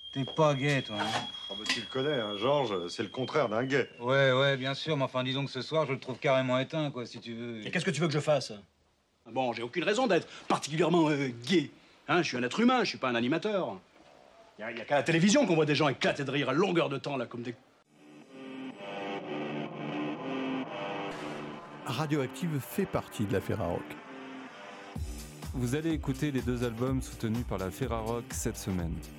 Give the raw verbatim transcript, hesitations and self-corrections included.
T'es pas gay, toi, hein? Oh, bah, tu le connais, hein, Georges, c'est le contraire d'un gay. Ouais, ouais, bien sûr, mais enfin, disons que ce soir, je le trouve carrément éteint, quoi, si tu veux. Et qu'est-ce que tu veux que je fasse? Bon, j'ai aucune raison d'être particulièrement euh, gay. Hein, je suis un être humain, je suis pas un animateur. Il y a, y a qu'à la télévision qu'on voit des gens éclater de rire à longueur de temps, là, comme des... Radioactive fait partie de la Ferrarock. Vous allez écouter les deux albums soutenus par la Ferrarock cette semaine.